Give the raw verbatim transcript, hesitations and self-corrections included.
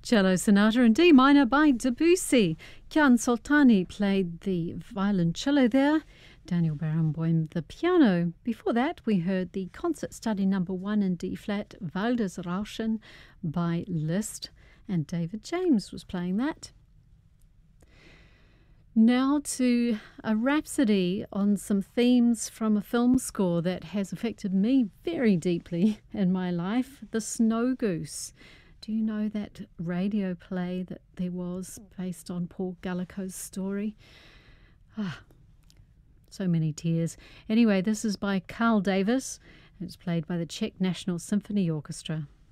Cello Sonata in D minor by Debussy. Kian Soltani played the violoncello there. Daniel Barenboim the piano. Before that, we heard the concert study number one in D flat, Waldesrauschen by Liszt, and David James was playing that. Now to a rhapsody on some themes from a film score that has affected me very deeply in my life, The Snow Goose. Do you know that radio play that there was based on Paul Gallico's story? Ah, so many tears. Anyway, this is by Carl Davis. It's played by the Czech National Symphony Orchestra.